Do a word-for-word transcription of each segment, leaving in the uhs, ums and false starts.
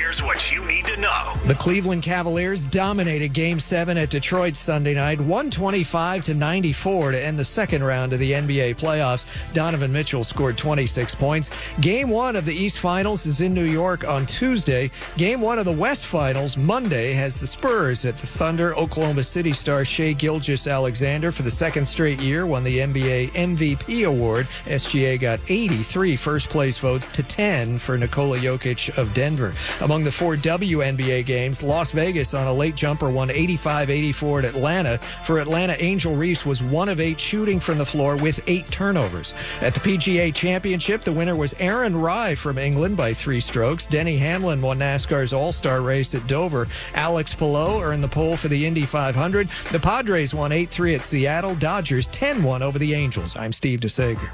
Here's what you need to know. The Cleveland Cavaliers dominated Game seven at Detroit Sunday night, one twenty-five to ninety-four to end the second round of the N B A playoffs. Donovan Mitchell scored twenty-six points. Game one of the East Finals is in New York on Tuesday. Game one of the West Finals Monday has the Spurs at the Thunder. Oklahoma City star Shai Gilgeous-Alexander for the second straight year won the N B A M V P award. S G A got eighty-three first-place votes to ten for Nikola Jokic of Denver. Among the four W N B A games, Las Vegas on a late jumper won eighty-five eighty-four at Atlanta. For Atlanta, Angel Reese was one of eight shooting from the floor with eight turnovers. At the P G A Championship, the winner was Aaron Rai from England by three strokes. Denny Hamlin won NASCAR's All-Star race at Dover. Alex Palou earned the pole for the Indy five hundred. The Padres won eight three at Seattle. Dodgers ten one over the Angels. I'm Steve DeSager.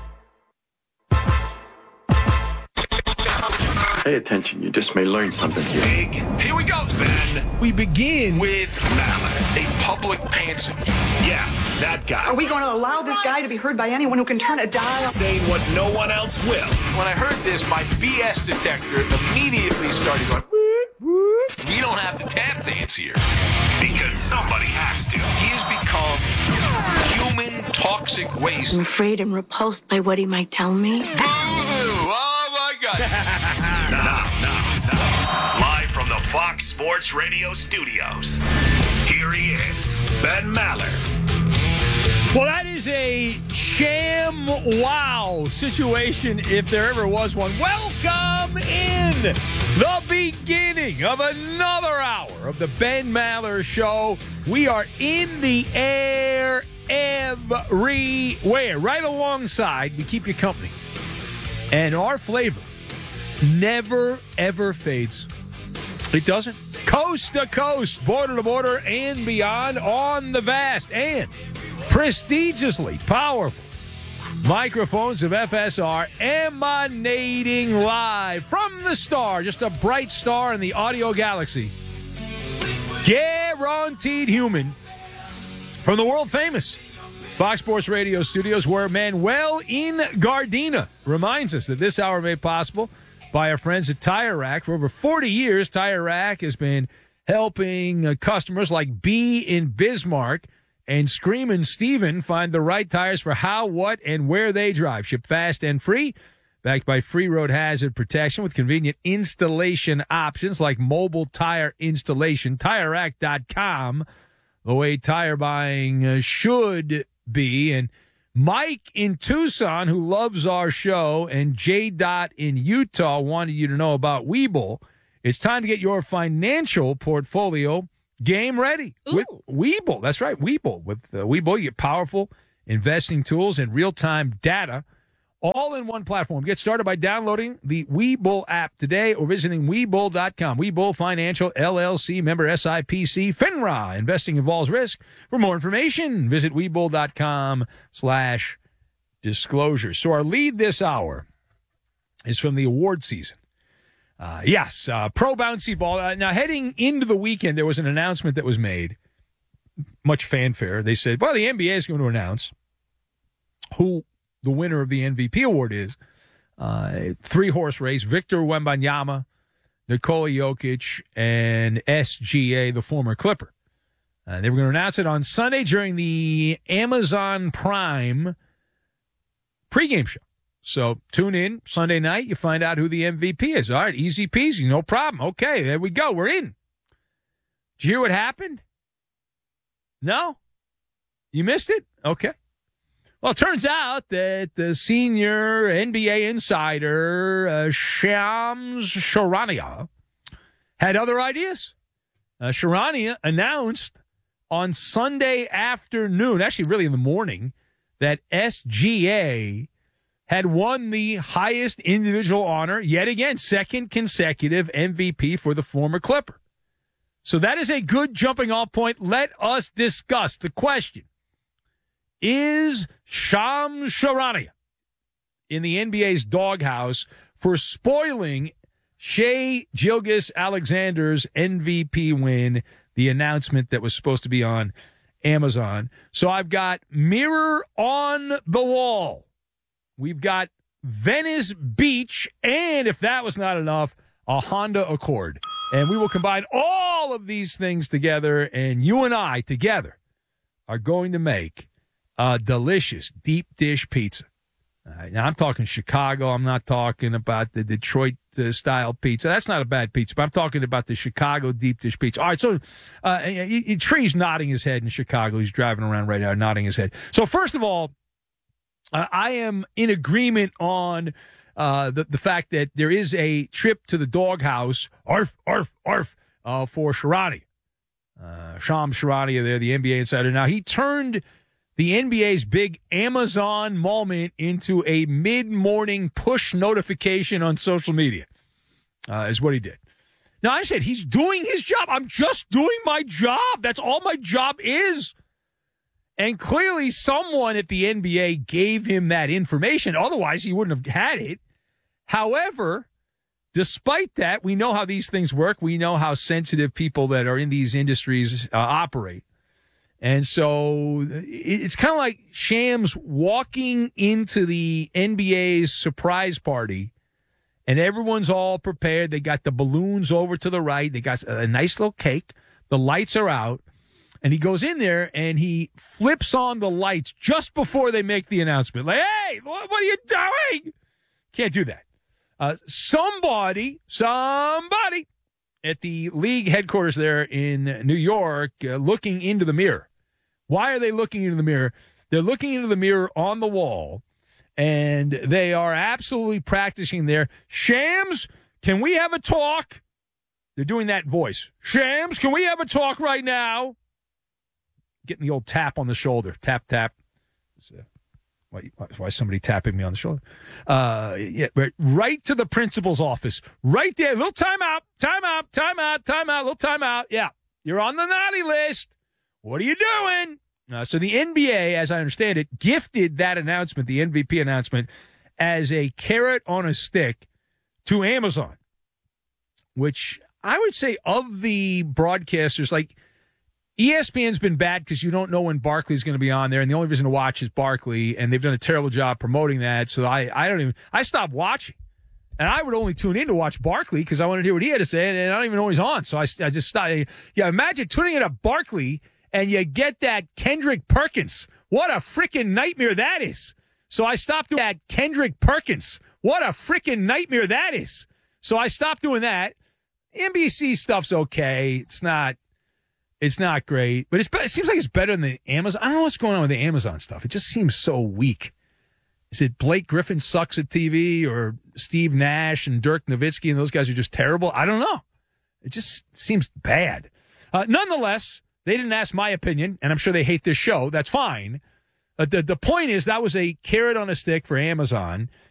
Pay attention. You just may learn something here. Big. Here we go. Then We begin with Mallard, a public pansy. Yeah, that guy. Are we going to allow this guy to be heard by anyone who can turn a dial? Saying what no one else will. When I heard this, my B S detector immediately started going, whoop, whoop. We don't have to tap dance here. Because somebody has to. He has become human toxic waste. I'm afraid and repulsed by what he might tell me. Boo! Oh, my God. Now, now, now. Live from the Fox Sports Radio studios, here he is, Ben Maller. Well, that is a sham wow situation if there ever was one. Welcome in the beginning of another hour of the Ben Maller Show. We are in the air everywhere, right alongside. We keep you company. And our flavor never, ever fades. It doesn't. Coast to coast, border to border, and beyond on the vast and prestigiously powerful microphones of F S R emanating live from the star, just a bright star in the audio galaxy. Guaranteed human from the world famous Fox Sports Radio studios, where Manuel in Gardena reminds us that this hour made possible by our friends at Tire Rack. For over forty years, Tire Rack has been helping uh, customers like B in Bismarck and Screamin' Steven find the right tires for how, what, and where they drive. Ship fast and free, backed by free road hazard protection with convenient installation options like mobile tire installation. Tire Rack dot com, the way tire buying uh, should be. And Mike in Tucson, who loves our show, and J. Dot in Utah wanted you to know about Webull. It's time to get your financial portfolio game ready Ooh. with Webull. That's right, Webull. With uh, Webull, you get powerful investing tools and real-time data all in one platform. Get started by downloading the Webull app today or visiting Webull dot com. Webull Financial, L L C, member S I P C, FINRA. Investing involves risk. For more information, visit Webull dot com slash disclosure. So our lead this hour is from the award season. Uh, yes, uh, pro bouncy ball. Uh, now, heading into the weekend, there was an announcement that was made, much fanfare. They said, well, the N B A is going to announce who the winner of the M V P award is. Uh, three-horse race, Victor Wembanyama, Nikola Jokic, and S G A, the former Clipper. Uh, they were going to announce it on Sunday during the Amazon Prime pregame show. So tune in Sunday night. You find out who the M V P is. All right, easy peasy, no problem. Okay, there we go. We're in. Did you hear what happened? No? You missed it? Okay. Well, it turns out that the senior N B A insider, uh, Shams Charania, had other ideas. Uh, Charania announced on Sunday afternoon, actually really in the morning, that S G A had won the highest individual honor, yet again, second consecutive M V P for the former Clipper. So that is a good jumping off point. Let us discuss the question. Is Shams Charania in the N B A's doghouse for spoiling Shai Gilgeous-Alexander's M V P win, the announcement that was supposed to be on Amazon? So I've got Mirror on the Wall. We've got Venice Beach, and if that was not enough, a Honda Accord. And we will combine all of these things together, and you and I together are going to make a delicious deep dish pizza. All right, now, I'm talking Chicago. I'm not talking about the Detroit-style uh, pizza. That's not a bad pizza, but I'm talking about the Chicago deep dish pizza. All right, so uh, he, he, Tree's nodding his head in Chicago. He's driving around right now nodding his head. So first of all, uh, I am in agreement on uh, the, the fact that there is a trip to the doghouse, arf, arf, arf, uh, for Sharania. Uh, Shams Charania there, the N B A insider. Now, he turned the N B A's big Amazon moment into a mid-morning push notification on social media, uh, is what he did. Now, I said, he's doing his job. I'm just doing my job. That's all my job is. And clearly someone at the N B A gave him that information. Otherwise, he wouldn't have had it. However, despite that, we know how these things work. We know how sensitive people that are in these industries uh, operate. And so it's kind of like Shams walking into the N B A's surprise party, and everyone's all prepared. They got the balloons over to the right. They got a nice little cake. The lights are out. And he goes in there, and he flips on the lights just before they make the announcement. Like, hey, what are you doing? Can't do that. Uh, somebody, somebody at the league headquarters there in New York uh, looking into the mirror. Why are they looking into the mirror? They're looking into the mirror on the wall, and they are absolutely practicing there. Shams, can we have a talk? They're doing that voice. Shams, can we have a talk right now? Getting the old tap on the shoulder. Tap, tap. Uh, why, why is somebody tapping me on the shoulder? Uh, yeah, right to the principal's office. Right there. Little timeout, timeout, timeout, timeout, little timeout. Yeah, you're on the naughty list. What are you doing? Uh, so the N B A, as I understand it, gifted that announcement, the M V P announcement, as a carrot on a stick to Amazon, which I would say of the broadcasters, like E S P N's been bad because you don't know when Barkley's going to be on there, and the only reason to watch is Barkley, and they've done a terrible job promoting that. So I, I don't even, I stopped watching. And I would only tune in to watch Barkley because I wanted to hear what he had to say, and I don't even know when he's on. So I, I just stopped. Yeah, imagine tuning in to Barkley and you get that Kendrick Perkins. What a freaking nightmare that is. So I stopped doing that Kendrick Perkins. What a freaking nightmare that is. So I stopped doing that. N B C stuff's okay. It's not it's not great. But it's, it seems like it's better than the Amazon. I don't know what's going on with the Amazon stuff. It just seems so weak. Is it Blake Griffin sucks at T V, or Steve Nash and Dirk Nowitzki and those guys are just terrible? I don't know. It just seems bad. Uh, nonetheless, they didn't ask my opinion, and I'm sure they hate this show. That's fine. But the, the point is that was a carrot on a stick for Amazon